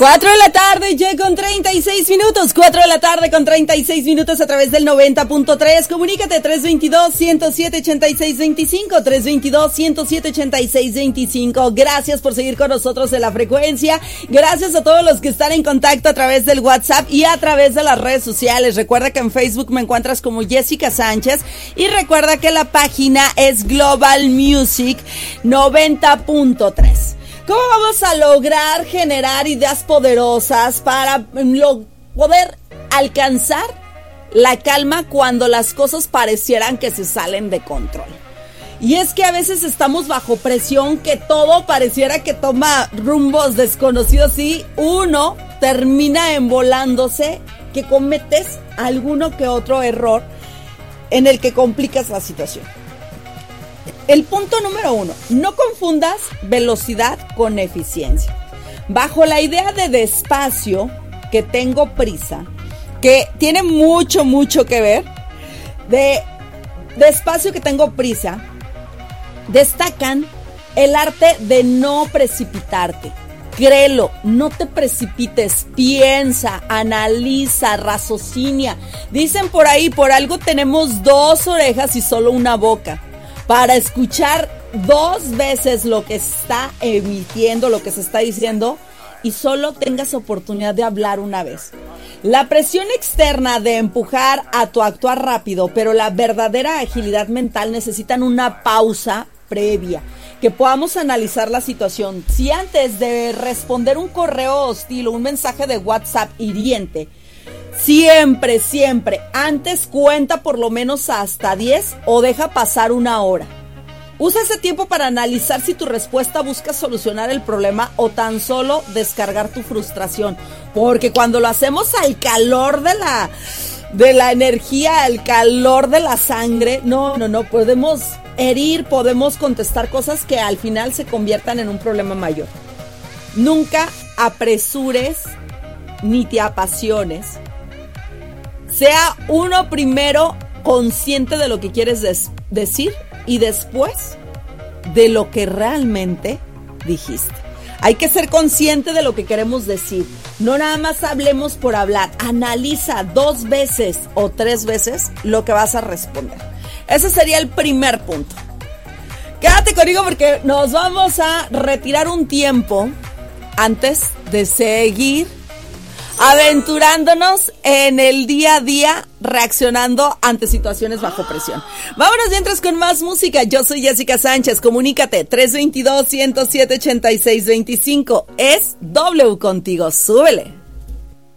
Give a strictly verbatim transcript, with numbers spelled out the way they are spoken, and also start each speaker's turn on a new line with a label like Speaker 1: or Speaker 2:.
Speaker 1: cuatro de la tarde, ya con treinta y seis minutos. cuatro de la tarde con treinta y seis minutos a través del noventa punto tres. Comunícate tres dos dos, uno cero siete, ocho seis dos cinco. tres dos dos, uno cero siete, ocho seis dos cinco. Gracias por seguir con nosotros en la frecuencia. Gracias a todos los que están en contacto a través del WhatsApp y a través de las redes sociales. Recuerda que en Facebook me encuentras como Jessica Sánchez. Y recuerda que la página es Global Music noventa punto tres. ¿Cómo vamos a lograr generar ideas poderosas para lo, poder alcanzar la calma cuando las cosas parecieran que se salen de control? Y es que a veces estamos bajo presión, que todo pareciera que toma rumbos desconocidos y uno termina embolándose, que cometes alguno que otro error en el que complicas la situación. El punto número uno, no confundas velocidad con eficiencia. Bajo la idea de despacio, que tengo prisa, que tiene mucho, mucho que ver, de despacio que tengo prisa, destacan el arte de no precipitarte. Créelo, no te precipites, piensa, analiza, raciocinia. Dicen por ahí, por algo tenemos dos orejas y solo una boca, para escuchar dos veces lo que está emitiendo, lo que se está diciendo, y solo tengas oportunidad de hablar una vez. La presión externa de empujar a tu actuar rápido, pero la verdadera agilidad mental necesitan una pausa previa, que podamos analizar la situación. Si antes de responder un correo hostil o un mensaje de WhatsApp hiriente, Siempre, siempre, antes cuenta por lo menos hasta diez o deja pasar una hora. Usa ese tiempo para analizar si tu respuesta busca solucionar el problema o tan solo descargar tu frustración. Porque cuando lo hacemos al calor de la, de la energía, al calor de la sangre, no, no, no, podemos herir, podemos contestar cosas que al final se conviertan en un problema mayor. Nunca apresures ni te apasiones. Sea uno primero consciente de lo que quieres des- decir y después de lo que realmente dijiste. Hay que ser consciente de lo que queremos decir. No nada más hablemos por hablar. Analiza dos veces o tres veces lo que vas a responder. Ese sería el primer punto. Quédate conmigo porque nos vamos a retirar un tiempo antes de seguir aventurándonos en el día a día, reaccionando ante situaciones bajo presión. Vámonos mientras con más música. Yo soy Jessica Sánchez. Comunícate tres dos dos, uno cero siete, ocho seis dos cinco. Es W contigo. Súbele.